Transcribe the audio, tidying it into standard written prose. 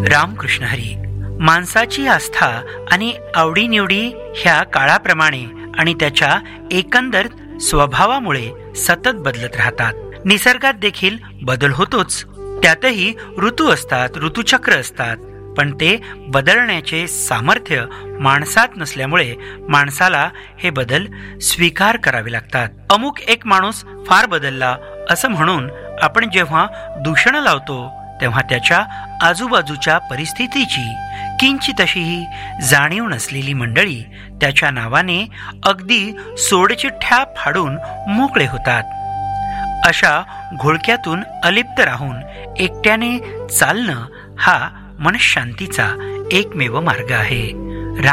रामकृष्ण हरी. माणसाची आस्था आणि आवडीनिवडी ह्या काळाप्रमाणे आणि त्याच्या एकंदर स्वभावामुळे सतत बदलत राहतात. निसर्गात देखील बदल होतोच. त्यातही ऋतू असतात, ऋतुचक्र असतात, पण ते बदलण्याचे सामर्थ्य माणसात नसल्यामुळे माणसाला हे बदल स्वीकार करावे लागतात. अमुक एक माणूस फार बदलला असं म्हणून आपण जेव्हा दूषण लावतो तेव्हा त्याच्या आजूबाजूच्या परिस्थितीची किंचितशीही जाणीव नसलेली मंडळी त्याच्या नावाने अगदी सोडचिठ्ठ्या फाडून मोकळे होतात. अशा घोळक्यातून अलिप्त राहून एकट्याने चालणं हा मनशांतीचा एकमेव मार्ग आहे.